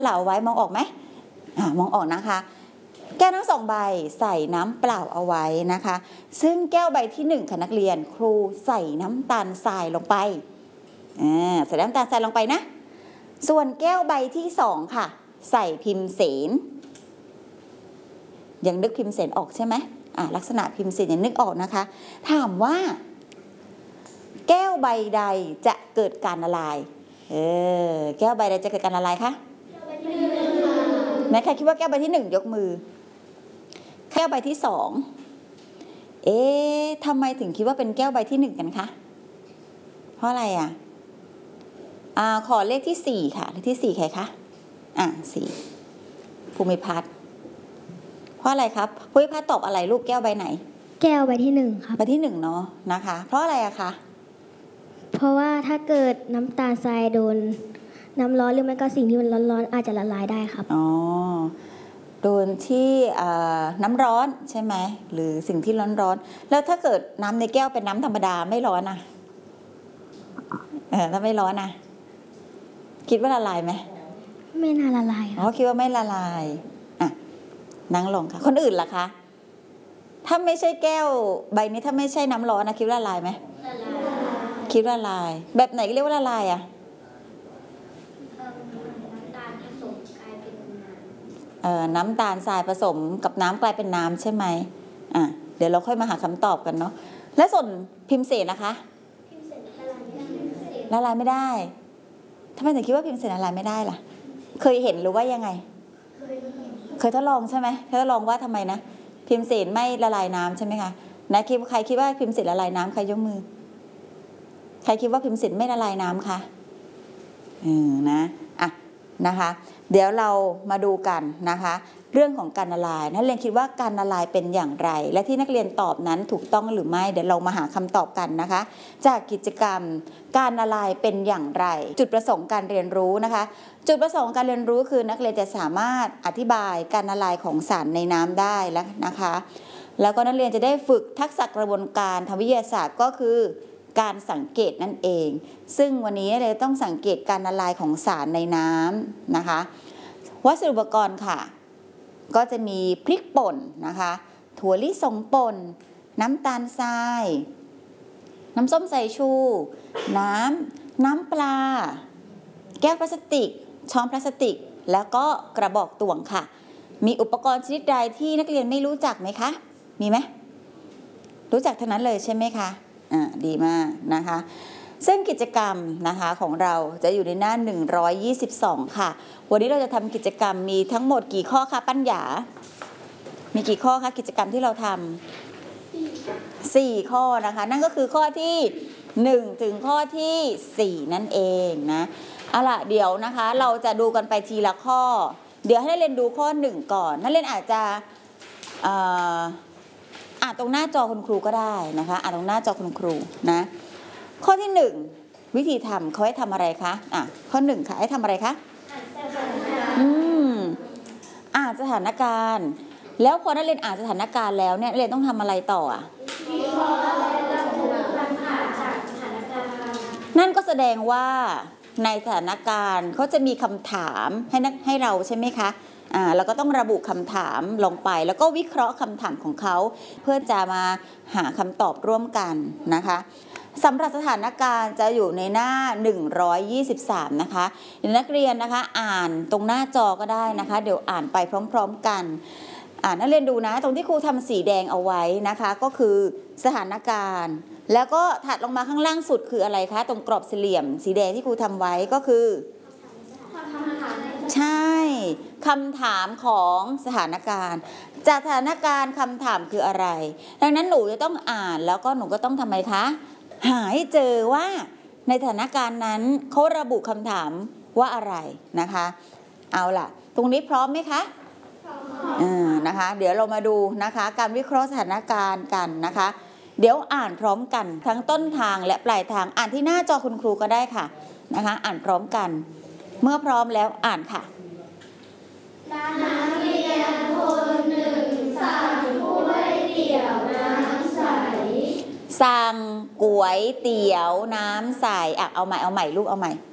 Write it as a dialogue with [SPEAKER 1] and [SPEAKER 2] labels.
[SPEAKER 1] เปล่าเอาไว้มองออกไหมมองออกนะคะแก้วทั้ง2 ใบใส่น้ำเปล่าเอาไว้นะคะซึ่งแก้วใบที่1ค่ะนักเรียนครูใส่น้ำตาลทรายลงไปใส่น้ำตาลทรายลงไปนะส่วนแก้วใบที่2ค่ะใส่พิมเสนยังนึกพิมเสนออกใช่ไหมลักษณะพิมเสนยังนึกออกนะคะถามว่าแก้วใบใดจะเกิดการละลายแก้วใบใดจะเกิดการละลายคะไหนใครคิดว่าแก้วใบที่1ยกมือแก้วใบที่2ทำไมถึงคิดว่าเป็นแก้วใบที่1กันคะเพราะอะไรขอเลขที่4ค่ะเลขที่4ใครคะ4ภูมิพัฒน์เพราะอะไรครับภูมิพัฒน์ตอบอะไรลูกแก้วใบไหน
[SPEAKER 2] แก้วใบที่1ครับ
[SPEAKER 1] ใบที่1เนาะนะคะเพราะอะไรคะ
[SPEAKER 2] เพราะว่าถ้าเกิดน้ำตาลทรายโดนน้ำร้อนหรือไม่ก็สิ่งที่มันร้อนๆอาจจะละลายได้ครับ
[SPEAKER 1] โดนที่น้ำร้อนใช่ไหมหรือสิ่งที่ร้อนๆแล้วถ้าเกิดน้ำในแก้วเป็นน้ำธรรมดาไม่ร้อนถ้าไม่ร้อนคิดว่าละลายไหม
[SPEAKER 2] ไม่น่าละลาย
[SPEAKER 1] คิดว่าไม่ละลายนั่งลงค่ะคนอื่นล่ะคะถ้าไม่ใช่แก้วใบนี้ถ้าไม่ใช่น้ำร้อนคิดว่าละลายไหมละลายคิดว่าละลายแบบไหนเรียกว่าละลายน้ำตาลทรายผสมกับน้ำกลายเป็นน้ำใช่ไหมเดี๋ยวเราค่อยมาหาคำตอบกันเนาะและส่วนพิมเสนนะคะละลายไม่ได้ทำไมถึงคิดว่าพิมเสนละลายไม่ได้ล่ะเคยเห็นหรือว่ายังไงเคยทดลองใช่ไหมเคยทดลองว่าทำไมนะพิมเสนไม่ละลายน้ำใช่ไหมคะนะใครคิดว่าพิมเสนละลายน้ำใครยกมือใครคิดว่าพิมเสนไม่ละลายน้ำคะนะคะเดี๋ยวเรามาดูกันนะคะเรื่องของการละลายนักเรียนคิดว่าการละลายเป็นอย่างไรและที่นักเรียนตอบนั้นถูกต้องหรือไม่เดี๋ยวเรามาหาคำตอบกันนะคะจากกิจกรรมการละลายเป็นอย่างไรจุดประสงค์การเรียนรู้นะคะจุดประสงค์การเรียนรู้คือนักเรียนจะสามารถอธิบายการละลายของสารในน้ำได้แล้วนะคะแล้วก็นักเรียนจะได้ฝึกทักษะกระบวนการทางวิทยาศาสตร์ก็คือการสังเกตนั่นเองซึ่งวันนี้เราต้องสังเกตการละลายของสารในน้ำนะคะวัสดุอุปกรณ์ค่ะก็จะมีพริกป่นนะคะถั่วลิสงป่นน้ำตาลทรายน้ำส้มสายชูน้ำปลาแก้วพลาสติกช้อนพลาสติกแล้วก็กระบอกตวงค่ะมีอุปกรณ์ชนิดใดที่นักเรียนไม่รู้จักไหมคะมีไหมรู้จักทั้งนั้นเลยใช่ไหมคะดีมากนะคะซึ่งกิจกรรมนะคะของเราจะอยู่ในหน้า122ค่ะวันนี้เราจะทำกิจกรรมมีทั้งหมดกี่ข้อคะปัญญามีกี่ข้อคะกิจกรรมที่เราทำ4ข้อนะคะนั่นก็คือข้อที่1ถึงข้อที่4นั่นเองนะเอาล่ะเดี๋ยวนะคะเราจะดูกันไปทีละข้อเดี๋ยวให้นักเรียนดูข้อ1ก่อนนักเรียนอาจจะอ่านตรงหน้าจอคุณครูก็ได้นะคะอ่านตรงหน้าจอคุณครูนะข้อที่1วิธีทำเขาให้ทำอะไรคะข้อ1ค่ะให้ทำอะไรคะอ่านสถานการณ์แล้วพอนักเรียนอ่านสถานการณ์แล้วเนี่ยนักเรียนต้องทำอะไรต่อนั่นก็แสดงว่าในสถานการณ์เขาจะมีคำถามให้เราใช่ไหมคะเราก็ต้องระบุคำถามลงไปแล้วก็วิเคราะห์คำถามของเขาเพื่อจะมาหาคำตอบร่วมกันนะคะสำหรับสถานการณ์จะอยู่ในหน้า123นะคะนักเรียนนะคะอ่านตรงหน้าจอก็ได้นะคะเดี๋ยวอ่านไปพร้อมๆกันนักเรียนดูนะตรงที่ครูทำสีแดงเอาไว้นะคะก็คือสถานการณ์แล้วก็ถัดลงมาข้างล่างสุดคืออะไรคะตรงกรอบสี่เหลี่ยมสีแดงที่ครูทำไว้ก็คือใช่คำถามของสถานการณ์จากสถานการณ์คำถามคืออะไรดังนั้นหนูจะต้องอ่านแล้วก็หนูก็ต้องทำไมคะหาให้เจอว่าในสถานการณ์นั้นเขาระบุคำถามว่าอะไรนะคะเอาล่ะตรงนี้พร้อมไหมคะนะคะเดี๋ยวเรามาดูนะคะการวิเคราะห์สถานการณ์กันนะคะเดี๋ยวอ่านพร้อมกันทั้งต้นทางและปลายทางอ่านที่หน้าจอคุณครูก็ได้ค่ะนะคะอ่านพร้อมกันเมื่อพร้อมแล้วอ่านค่ะ
[SPEAKER 3] นักเรียนคนหนึ่งสั่งก๋วยเตี๋ยวน้ำใส
[SPEAKER 1] สั่งก๋วยเตี๋ยวน้ำใสเอาใหม่ลูกเอาใหม่